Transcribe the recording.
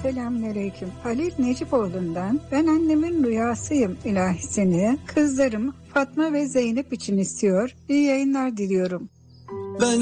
Selamünaleyküm. Halil Necipoğlu'ndan ben annemin rüyasıyım ilahisini kızlarım Fatma ve Zeynep için istiyor. İyi yayınlar diliyorum.